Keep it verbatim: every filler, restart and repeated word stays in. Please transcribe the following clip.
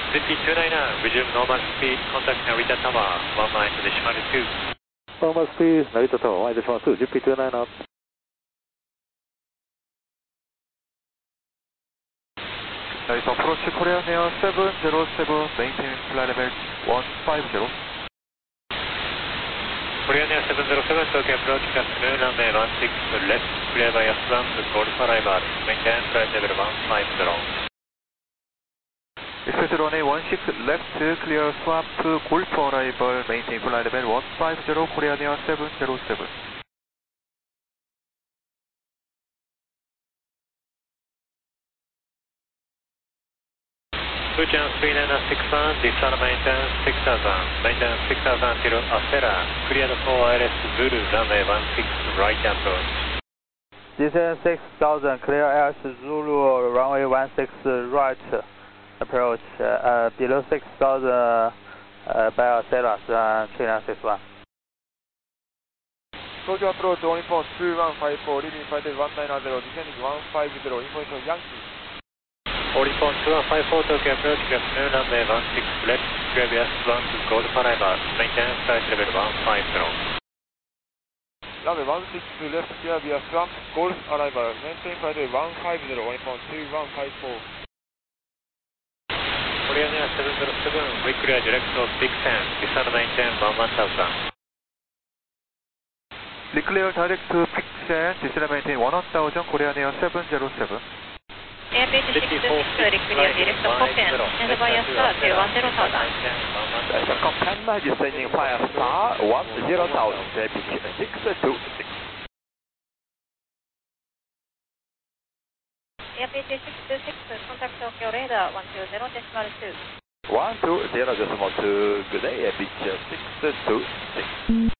Z P two nine nine, resume normal speed, contact Narita Tower, one mile decimal two. Normal speed, Narita Tower, one decimal two, Z P two nine nine. Nice approach, Korean Air seven zero seven, maintain flight level one five zero. Korean Air seven zero seven, Tokyo approach, afternoon, runway one six left, clear by S-ramp, Golf arrival, maintain flight level one five zero. Express runway one six left, clear swamp, Golf arrival, maintain flight level one five zero, Korean Air seven zero seven. Fujian three nine six one, descend maintenance six thousand, maintenance six thousand till Acera, cleared for I L S Zulu, runway one six right approach. Descend six thousand, clear I L S Zulu, runway one six right approach, uh, below six thousand uh, by Acera, uh, three nine six one. Tokyo approach one four two one five four, leaving flight level one nine zero, descending one five zero, information Yankee. Oricon two one five four, Tokyo approach, afternoon, runway one six left, clear by S-ramp, Golf arrival, maintenance flight level one five zero. Runway one six left, clear via swamp, Golf arrival, maintain flight level one five zero, Oricon two one five four. Korean Air seven zero seven, we clear direct of Big Ten, descend maintain one one thousand. Declare direct to Pixel, descend maintain one thousand, Korean Air seven zero seven. Airbus six two six, clear direct of Hokkien, and via star to one zero thousand. Second ten, descending via star one zero thousand, pitch six two six. Airbus six two six, contact Tokyo radar one two zero decimal two. one two zero decimal two, good day, pitch six two six.